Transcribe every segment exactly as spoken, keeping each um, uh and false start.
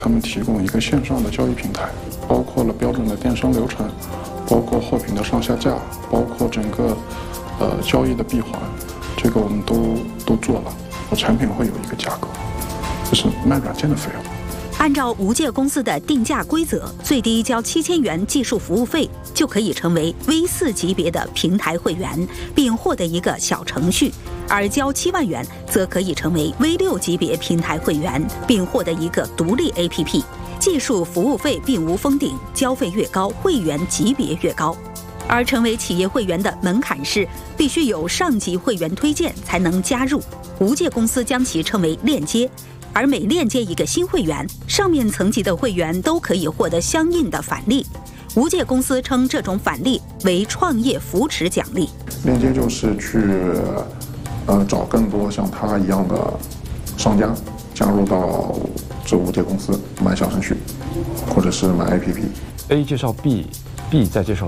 他们提供一个线上的交易平台，包括了标准的电商流程，包括货品的上下架，包括整个呃交易的闭环，这个我们都都做了。产品会有一个价格，这是卖软件的费用。 按照无界公司的定价规则，最低交七千元技术服务费就可以成为 V 四 级别的平台会员，并获得一个小程序；而交七万元则可以成为 V 六 级别平台会员，并获得一个独立 A P P。技术服务费并无封顶，交费越高，会员级别越高。而成为企业会员的门槛是必须有上级会员推荐才能加入。无界公司将其称为链接，而每链接一个新会员，上面层级的会员都可以获得相应的返利。无界公司称这种返利为创业扶持奖励。 链接就是去呃找更多像他一样的商家加入到这无界公司买小程序，或者是买 A P P。A 介绍 B，B 再介绍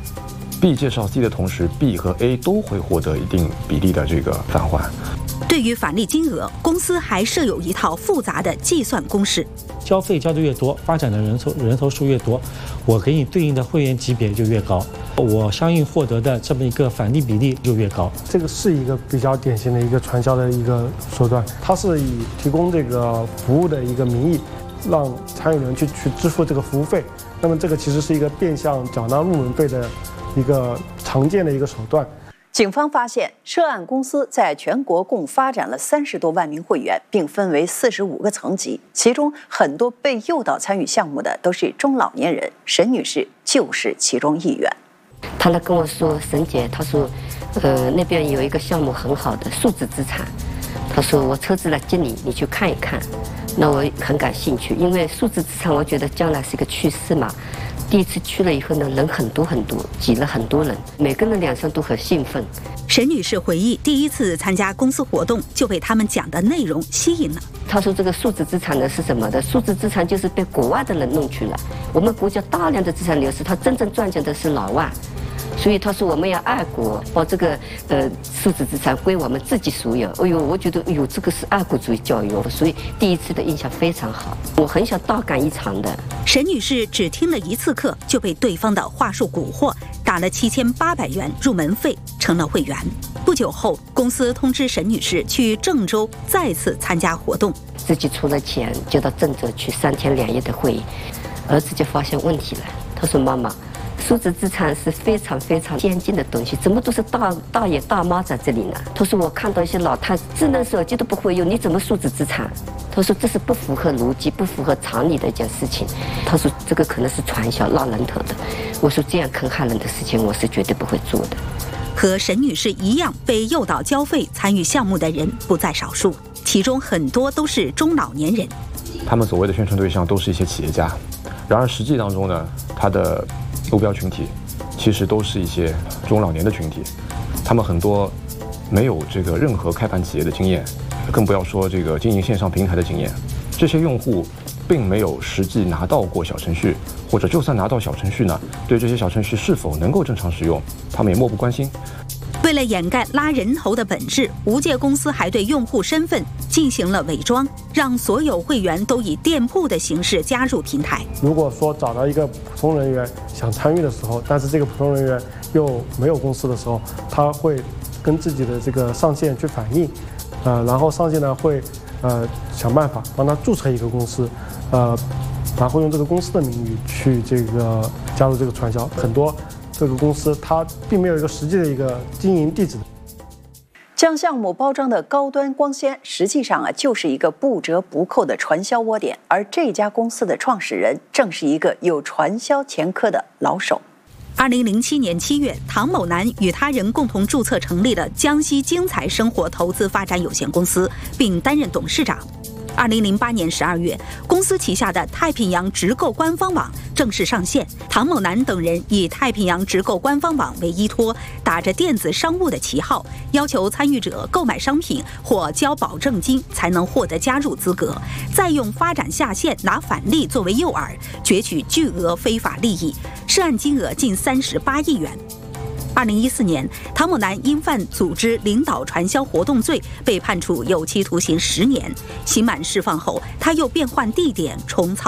C，B 介绍 C 的同时 ，B 和 A 都会获得一定比例的这个返还。 对于返利金额，公司还设有一套复杂的计算公式。 交费交的越多，发展的人头人头数越多，我给你对应的会员级别就越高，我相应获得的这么一个返利比例就越高。 这个是一个比较典型的一个传销的一个手段，它是以提供这个服务的一个名义，让参与人去去支付这个服务费。那么这个其实是一个变相缴纳入门费的一个常见的一个手段。 警方发现，涉案公司在全国共发展了三十多万名会员，并分为四十五个层级，其中很多被诱导参与项目的都是中老年人。沈女士就是其中一员。 她来跟我说：“沈姐，她说，呃，那边有一个项目很好的数字资产，她说我车子来接你，你去看一看。”那我很感兴趣，因为数字资产，我觉得将来是个趋势嘛。第一次去了以后呢，人很多很多，挤了很多人，每个人脸上都很兴奋。 沈女士回忆，第一次参加公司活动就被他们讲的内容吸引了。 她说这个数字资产呢是什么的？数字资产就是被国外的人弄去了，我们国家大量的资产流失，他真正赚钱的是老外。所以他说我们要爱国，把这个呃数字资产归我们自己所有。哎呦，我觉得哎呦，这个是爱国主义教育哦，所以第一次的印象非常好，我很想大干一场的。 沈女士只听了一次课，就被对方的话术蛊惑，打了七千八百元入门费，成了会员。不久后，公司通知沈女士去郑州再次参加活动， 自己出了钱就到郑州去三天两夜的会议，儿子就发现问题了，他说妈妈。数字资产是非常非常先进的东西，怎么都是大大爷大妈在这里呢？他说我看到一些老太智能手机都不会用，你怎么数字资产？他说这是不符合逻辑、不符合常理的一件事情。他说这个可能是传销拉人头的。我说这样坑害人的事情，我是绝对不会做的。 和沈女士一样被诱导交费参与项目的人不在少数，其中很多都是中老年人。 他们所谓的宣传对象都是一些企业家，然而实际当中呢，他的目标群体其实都是一些中老年的群体，他们很多没有这个任何开盘企业的经验，更不要说这个经营线上平台的经验。这些用户并没有实际拿到过小程序，或者就算拿到小程序呢，对这些小程序是否能够正常使用，他们也漠不关心。 为了掩盖拉人头的本质，无界公司还对用户身份进行了伪装，让所有会员都以店铺的形式加入平台。 如果说找到一个普通人员想参与的时候，但是这个普通人员又没有公司的时候，他会跟自己的这个上线去反映，呃，然后上线呢会呃想办法帮他注册一个公司，呃，然后用这个公司的名义去这个加入这个传销，很多。这个公司它并没有一个实际的一个经营地址， 将项目包装的高端光鲜，实际上啊就是一个不折不扣的传销窝点。而这家公司的创始人正是一个有传销前科的老手。 二零零七年七月，唐某男与他人共同注册成立了江西精彩生活投资发展有限公司，并担任董事长。二零零八年十二月，公司旗下的太平洋直购官方网正式上线。唐某男等人以太平洋直购官方网为依托，打着电子商务的旗号，要求参与者购买商品或交保证金才能获得加入资格，再用发展下线拿返利作为诱饵，攫取巨额非法利益，涉案金额近三十八亿元。 二零一四年，汤某南因犯组织领导传销活动罪被判处有期徒刑十年。刑满释放后，他又变换地点，重操